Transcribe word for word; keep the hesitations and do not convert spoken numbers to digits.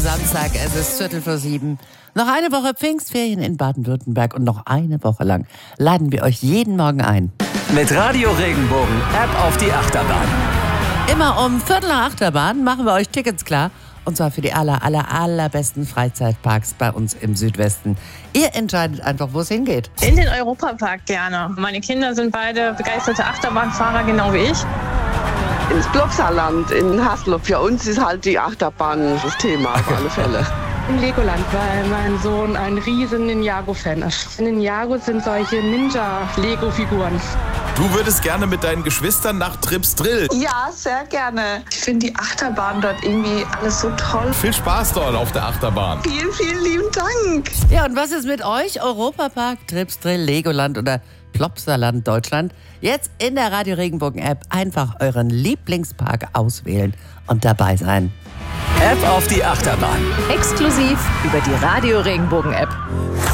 Samstag, es ist Viertel vor sieben. Noch eine Woche Pfingstferien in Baden-Württemberg und noch eine Woche lang laden wir euch jeden Morgen ein. Mit Radio Regenbogen ab auf die Achterbahn. Immer um Viertel nach Achterbahn machen wir euch Tickets klar. Und zwar für die aller, aller, allerbesten Freizeitparks bei uns im Südwesten. Ihr entscheidet einfach, wo es hingeht. In den Europapark gerne. Meine Kinder sind beide begeisterte Achterbahnfahrer, genau wie ich. Ins Plopsaland in Haslob. Für uns ist halt die Achterbahn das Thema auf alle Fälle. In Legoland, weil mein Sohn ein riesen Ninjago-Fan ist. Ninjago sind solche Ninja-Lego-Figuren. Du würdest gerne mit deinen Geschwistern nach Trips Drill. Ja, sehr gerne. Ich finde die Achterbahn dort irgendwie alles so toll. Viel Spaß dort auf der Achterbahn. Vielen, vielen lieben Dank. Ja, und was ist mit euch? Europapark, Trips Drill, Legoland oder Plopsaland Deutschland? Jetzt in der Radio Regenbogen App einfach euren Lieblingspark auswählen und dabei sein. App auf die Achterbahn. Exklusiv über die Radio Regenbogen App.